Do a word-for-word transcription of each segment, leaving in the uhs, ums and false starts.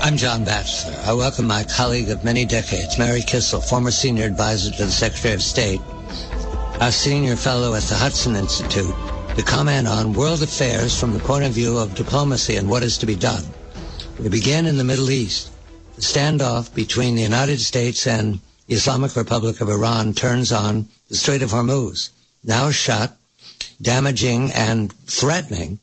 I'm John Batchelor. I welcome my colleague of many decades, Mary Kissel, former senior advisor to the Secretary of State, a senior fellow at the Hudson Institute, to comment on world affairs from the point of view of diplomacy and what is to be done. We begin in the Middle East. The standoff between the United States and the Islamic Republic of Iran turns on the Strait of Hormuz, now shut, damaging and threatening,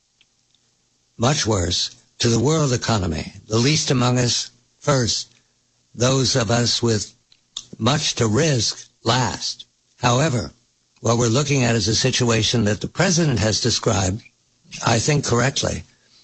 much worse, to the world economy, the least among us first, those of us with much to risk last. However, what we're looking at is a situation that the president has described, I think correctly,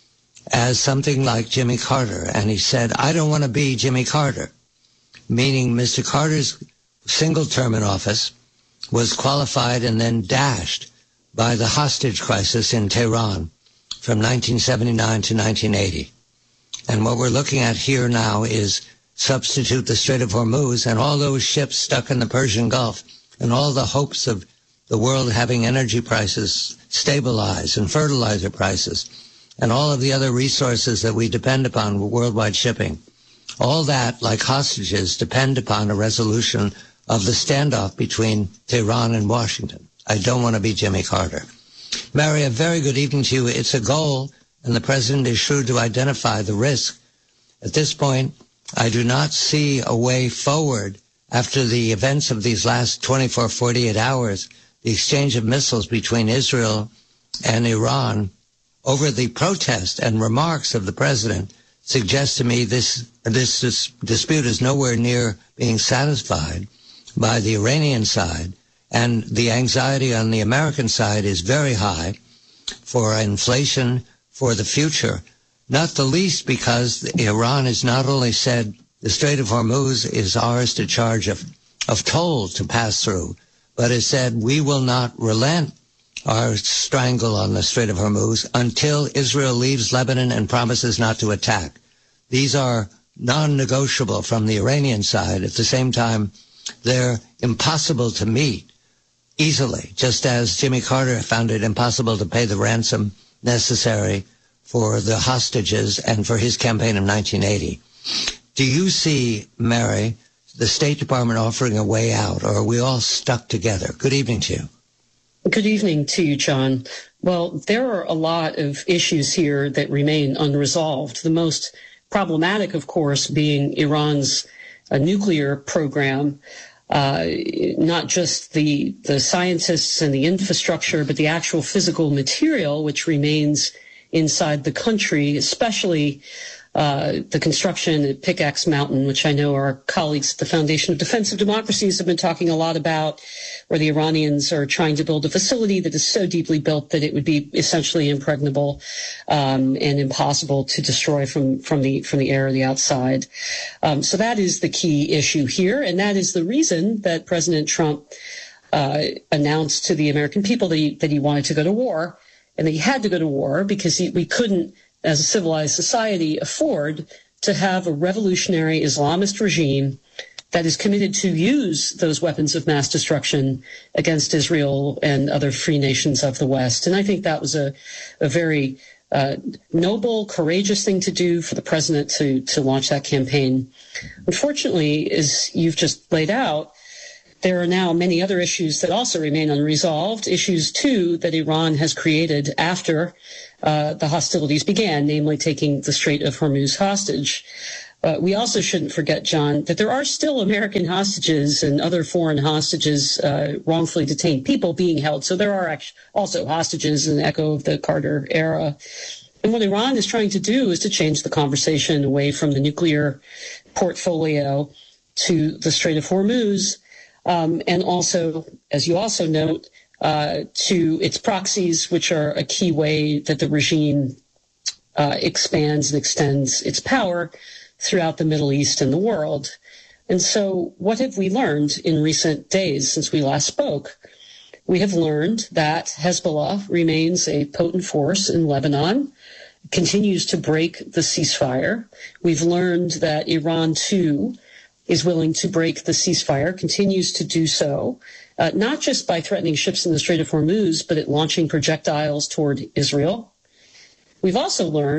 as something like Jimmy Carter. And he said, I don't want to be Jimmy Carter, meaning Mister Carter's single term in office was qualified and then dashed by the hostage crisis in Tehran from nineteen seventy-nine to nineteen eighty. And what we're looking at here now is substitute the Strait of Hormuz and all those ships stuck in the Persian Gulf and all the hopes of the world having energy prices stabilize and fertilizer prices and all of the other resources that we depend upon with worldwide shipping. All that, like hostages, depend upon a resolution of the standoff between Tehran and Washington. I don't want to be Jimmy Carter. Mary, a very good evening to you. It's a goal, and the president is sure to identify the risk. At this point, I do not see a way forward after the events of these last twenty-four, forty-eight hours, the exchange of missiles between Israel and Iran over the protest and remarks of the president suggests to me this, this, this dispute is nowhere near being satisfied by the Iranian side. And the anxiety on the American side is very high for inflation for the future, not the least because Iran has not only said the Strait of Hormuz is ours to charge of, of toll to pass through, but has said we will not relent our strangle on the Strait of Hormuz until Israel leaves Lebanon and promises not to attack. These are non-negotiable from the Iranian side. At the same time, they're impossible to meet easily, just as Jimmy Carter found it impossible to pay the ransom necessary for the hostages and for his campaign of nineteen eighty. Do you see, Mary, the State Department offering a way out, or are we all stuck together? Good evening to you. Good evening to you, John. Well, there are a lot of issues here that remain unresolved. The most problematic, of course, being Iran's uh, nuclear program. Uh, not just the, the scientists and the infrastructure, but the actual physical material which remains inside the country, especially uh, the construction at Pickaxe Mountain, which I know our colleagues at the Foundation of Defensive Democracies have been talking a lot about, where the Iranians are trying to build a facility that is so deeply built that it would be essentially impregnable um, and impossible to destroy from, from the from the air or the outside. Um, so that is the key issue here, and that is the reason that President Trump uh, announced to the American people that he, that he wanted to go to war, and that he had to go to war because he, we couldn't, as a civilized society, afford to have a revolutionary Islamist regime that is committed to use those weapons of mass destruction against Israel and other free nations of the West. And I think that was a, a very uh, noble, courageous thing to do for the president to, to launch that campaign. Unfortunately, as you've just laid out, there are now many other issues that also remain unresolved, issues, too, that Iran has created after uh, the hostilities began, namely taking the Strait of Hormuz hostage. Uh, we also shouldn't forget, John, that there are still American hostages and other foreign hostages, uh, wrongfully detained people being held. So there are actually also hostages, an echo of the Carter era. And what Iran is trying to do is to change the conversation away from the nuclear portfolio to the Strait of Hormuz. Um, and also, as you also note, uh, to its proxies, which are a key way that the regime uh, expands and extends its power throughout the Middle East and the world. And so what have we learned in recent days since we last spoke? We have learned that Hezbollah remains a potent force in Lebanon, continues to break the ceasefire. We've learned that Iran, too, is willing to break the ceasefire, continues to do so, uh, not just by threatening ships in the Strait of Hormuz, but at launching projectiles toward Israel. We've also learned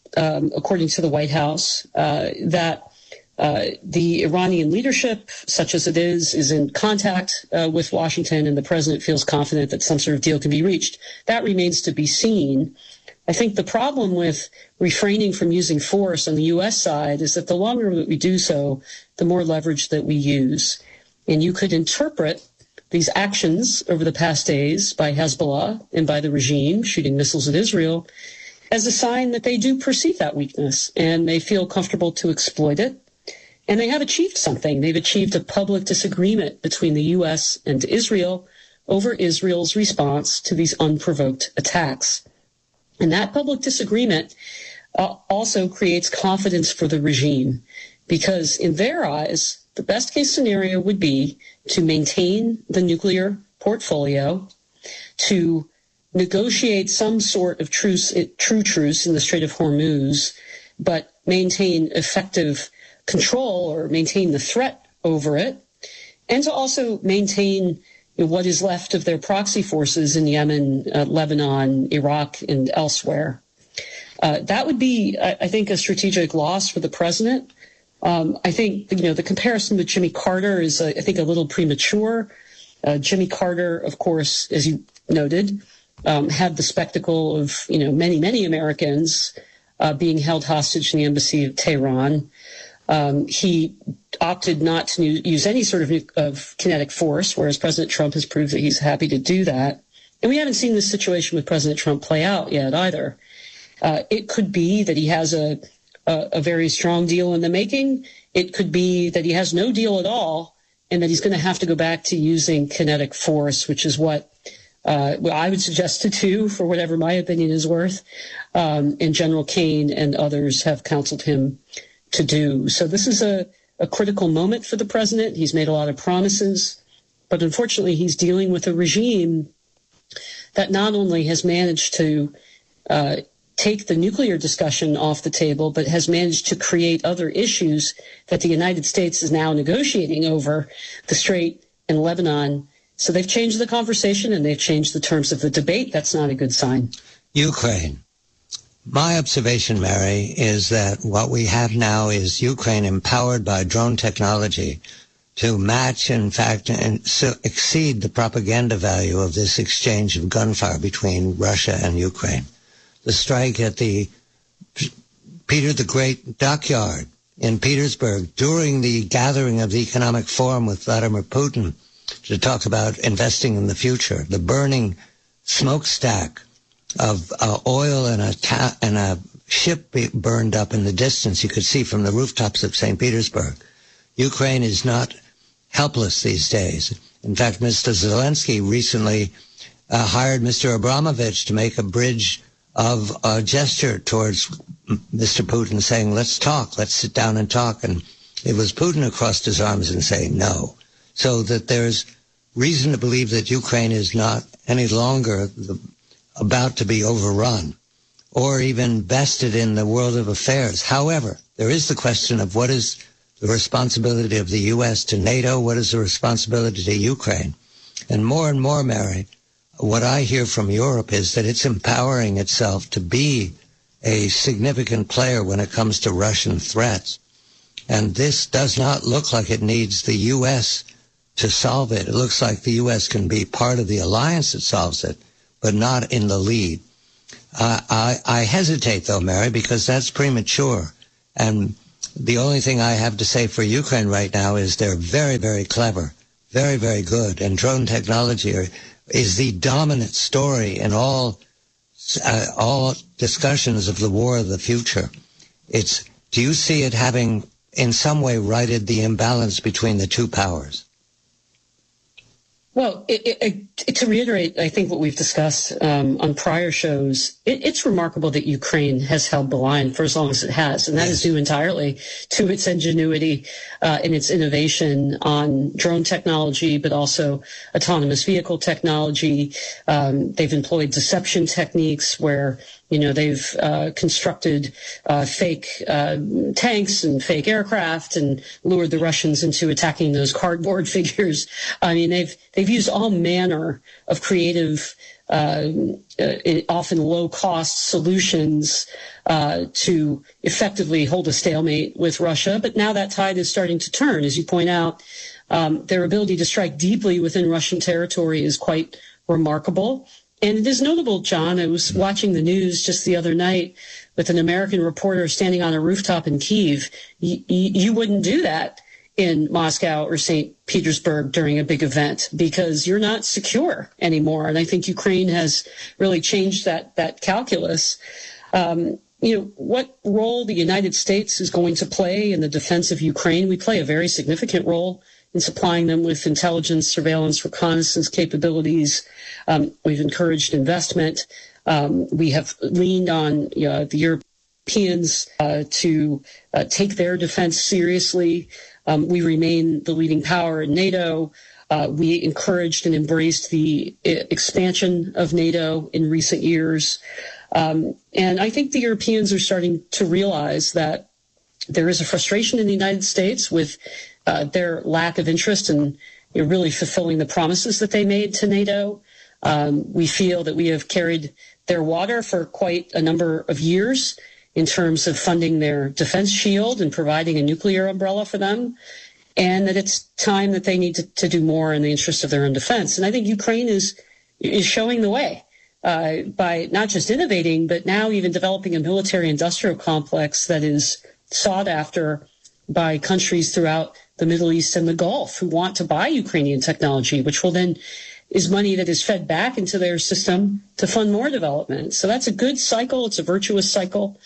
um, according to the White House, uh, that uh, the Iranian leadership, such as it is, is in contact uh, with Washington, and the president feels confident that some sort of deal can be reached. That remains to be seen. I think the problem with refraining from using force on the U S side is that the longer that we do so, the more leverage that we use. And you could interpret these actions over the past days by Hezbollah and by the regime shooting missiles at Israel as a sign that they do perceive that weakness and they feel comfortable to exploit it. And they have achieved something. They've achieved a public disagreement between the U S and Israel over Israel's response to these unprovoked attacks. And that public disagreement uh, also creates confidence for the regime, because in their eyes, the best case scenario would be to maintain the nuclear portfolio, to negotiate some sort of truce, true truce in the Strait of Hormuz, but maintain effective control or maintain the threat over it, and to also maintain what is left of their proxy forces in Yemen, uh, Lebanon, Iraq, and elsewhere. Uh, that would be, I, I think, a strategic loss for the president. Um, I think, you know, the comparison with Jimmy Carter is, uh, I think, a little premature. Uh, Jimmy Carter, of course, as you noted, um, had the spectacle of, you know, many, many Americans uh, being held hostage in the embassy of Tehran. Um, he opted not to use any sort of, of kinetic force, whereas President Trump has proved that he's happy to do that. And we haven't seen this situation with President Trump play out yet either. Uh, it could be that he has a, a, a very strong deal in the making. It could be that he has no deal at all and that he's going to have to go back to using kinetic force, which is what uh, well, I would suggest to do, for whatever my opinion is worth. Um, and General Kane and others have counseled him to do. So this is a, a critical moment for the president. He's made a lot of promises, but unfortunately he's dealing with a regime that not only has managed to uh, take the nuclear discussion off the table, but has managed to create other issues that the United States is now negotiating over, the Strait and Lebanon. So they've changed the conversation and they've changed the terms of the debate. That's not a good sign. Ukraine. My observation, Mary, is that what we have now is Ukraine empowered by drone technology to match, in fact, and so exceed the propaganda value of this exchange of gunfire between Russia and Ukraine. The strike at the Peter the Great dockyard in Petersburg during the gathering of the Economic Forum with Vladimir Putin to talk about investing in the future, the burning smokestack of uh, oil and a ta- and a ship burned up in the distance. You could see from the rooftops of Saint Petersburg. Ukraine is not helpless these days. In fact, Mister Zelensky recently uh, hired Mister Abramovich to make a bridge of a gesture towards Mister Putin, saying, let's talk, let's sit down and talk. And it was Putin who crossed his arms and saying no. So that there's reason to believe that Ukraine is not any longer the about to be overrun or even bested in the world of affairs. However, there is the question of what is the responsibility of the U S to NATO, what is the responsibility to Ukraine? And more and more, Mary, what I hear from Europe is that it's empowering itself to be a significant player when it comes to Russian threats. And this does not look like it needs the U S to solve it. It looks like the U S can be part of the alliance that solves it, but not in the lead. Uh, I, I hesitate, though, Mary, because that's premature. And the only thing I have to say for Ukraine right now is they're very, very clever, very, very good. And drone technology are, is the dominant story in all uh, all discussions of the war of the future. It's, do you see it having in some way righted the imbalance between the two powers? Well, it, it, it, to reiterate, I think what we've discussed um, on prior shows, it, it's remarkable that Ukraine has held the line for as long as it has, and that yes. is due entirely to its ingenuity uh, and its innovation on drone technology, but also autonomous vehicle technology. Um, they've employed deception techniques where You know, they've uh, constructed uh, fake uh, tanks and fake aircraft and lured the Russians into attacking those cardboard figures. I mean, they've they've used all manner of creative, uh, uh, often low-cost solutions uh, to effectively hold a stalemate with Russia. But now that tide is starting to turn, as you point out. Um, their ability to strike deeply within Russian territory is quite remarkable. And it is notable, John, I was watching the news just the other night with an American reporter standing on a rooftop in Kyiv. Y- y- you wouldn't do that in Moscow or Saint Petersburg during a big event because you're not secure anymore. And I think Ukraine has really changed that, that calculus. Um, you know, what role the United States is going to play in the defense of Ukraine? We play a very significant role in supplying them with intelligence, surveillance, reconnaissance capabilities. Um, we've encouraged investment. Um, we have leaned on uh, the Europeans uh, to uh, take their defense seriously. Um, we remain the leading power in NATO. Uh, we encouraged and embraced the uh, expansion of NATO in recent years. Um, and I think the Europeans are starting to realize that there is a frustration in the United States with Uh, their lack of interest in you know, really fulfilling the promises that they made to NATO. Um, we feel that we have carried their water for quite a number of years in terms of funding their defense shield and providing a nuclear umbrella for them, and that it's time that they need to, to do more in the interest of their own defense. And I think Ukraine is is showing the way uh, by not just innovating, but now even developing a military-industrial complex that is sought after by countries throughout the Middle East and the Gulf who want to buy Ukrainian technology, which will then is money that is fed back into their system to fund more development. So that's a good cycle. It's a virtuous cycle.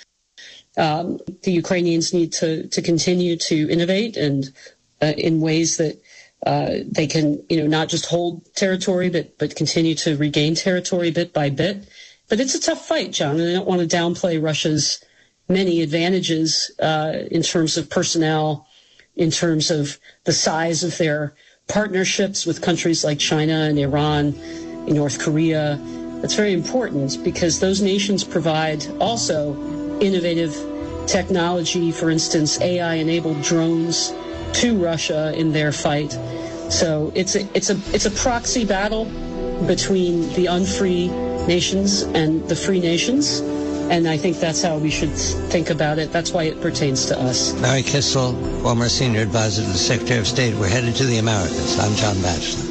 Um, the Ukrainians need to, to continue to innovate and uh, in ways that uh, they can, you know, not just hold territory, but, but continue to regain territory bit by bit. But it's a tough fight, John, and I don't want to downplay Russia's many advantages uh, in terms of personnel, in terms of the size of their partnerships with countries like China and Iran and North Korea. That's very important because those nations provide also innovative technology, for instance, A I-enabled drones to Russia in their fight. So it's a, it's a, it's a proxy battle between the unfree nations and the free nations. And I think that's how we should think about it. That's why it pertains to us. Mary Kissel, former senior advisor to the Secretary of State. We're headed to the Americas. I'm John Batchelor.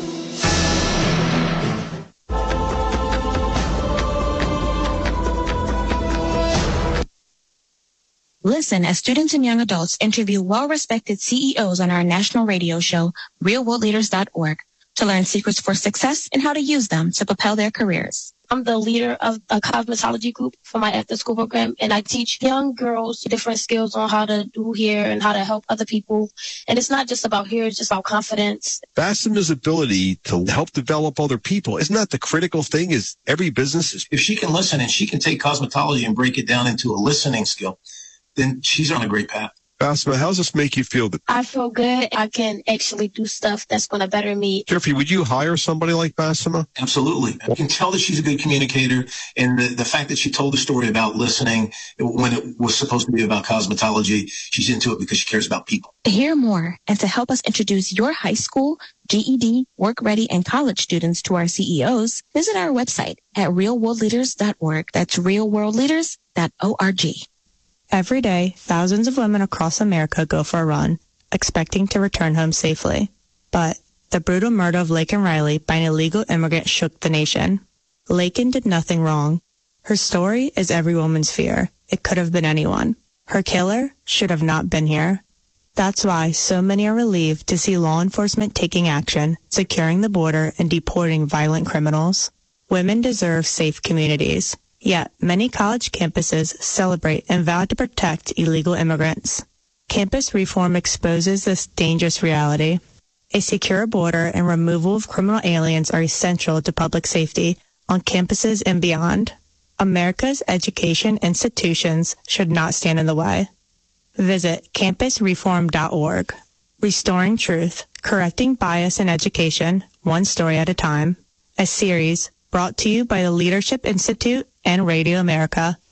Listen as students and young adults interview well-respected C E Os on our national radio show, real world leaders dot org, to learn secrets for success and how to use them to propel their careers. I'm the leader of a cosmetology group for my after-school program, and I teach young girls different skills on how to do hair and how to help other people. And it's not just about hair, it's just about confidence. Fastima's ability to help develop other people, isn't that the critical thing? Is every business is... If she can listen and she can take cosmetology and break it down into a listening skill, then she's on a great path. Fastima, how does this make you feel? That I feel good. I can actually do stuff that's going to better me. Jeffrey, would you hire somebody like Fastima? Absolutely. I can tell that she's a good communicator. And the, the fact that she told the story about listening when it was supposed to be about cosmetology, she's into it because she cares about people. To hear more and to help us introduce your high school, G E D, work-ready, and college students to our C E Os, visit our website at real world leaders dot org. That's real world leaders dot org. Every day, thousands of women across America go for a run, expecting to return home safely. But the brutal murder of Laken Riley by an illegal immigrant shook the nation. Laken did nothing wrong. Her story is every woman's fear. It could have been anyone. Her killer should have not been here. That's why so many are relieved to see law enforcement taking action, securing the border, and deporting violent criminals. Women deserve safe communities. Yet, many college campuses celebrate and vow to protect illegal immigrants. Campus reform exposes this dangerous reality. A secure border and removal of criminal aliens are essential to public safety on campuses and beyond. America's education institutions should not stand in the way. Visit campus reform dot org. Restoring Truth, Correcting Bias in Education, One Story at a Time. A series brought to you by the Leadership Institute and Radio America.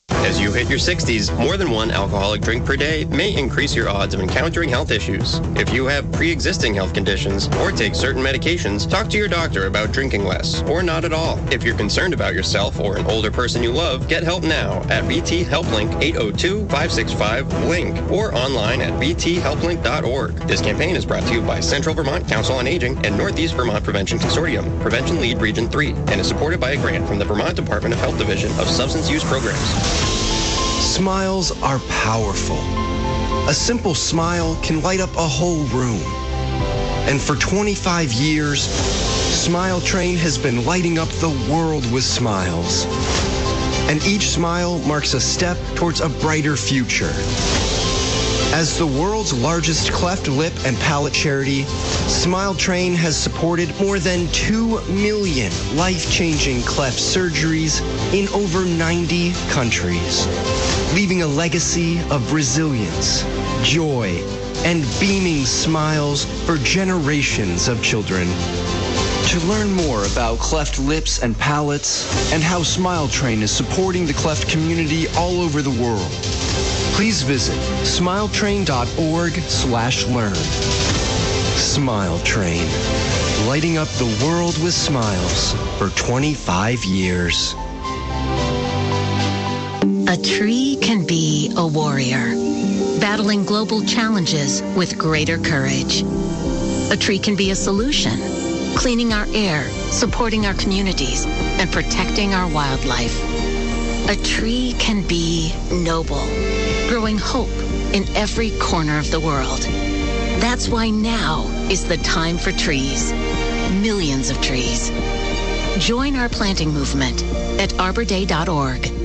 As you hit your sixties, more than one alcoholic drink per day may increase your odds of encountering health issues. If you have pre-existing health conditions or take certain medications, talk to your doctor about drinking less or not at all. If you're concerned about yourself or an older person you love, get help now at V T Helplink eight oh two, five six five, LINK or online at v t helplink dot org. This campaign is brought to you by Central Vermont Council on Aging and Northeast Vermont Prevention Consortium, Prevention Lead Region three, and is supported by a grant from the Vermont Department of Health Division of Substance Use Programs. Smiles are powerful. A simple smile can light up a whole room. And for twenty-five years, Smile Train has been lighting up the world with smiles. And each smile marks a step towards a brighter future. As the world's largest cleft lip and palate charity, Smile Train has supported more than two million life-changing cleft surgeries in over ninety countries, leaving a legacy of resilience, joy, and beaming smiles for generations of children. To learn more about cleft lips and palates and how Smile Train is supporting the cleft community all over the world, please visit smiletrain.org slash learn. Smile Train, lighting up the world with smiles for twenty-five years. A tree can be a warrior, battling global challenges with greater courage. A tree can be a solution, cleaning our air, supporting our communities, and protecting our wildlife. A tree can be noble, growing hope in every corner of the world. That's why now is the time for trees. Millions of trees. Join our planting movement at arbor day dot org.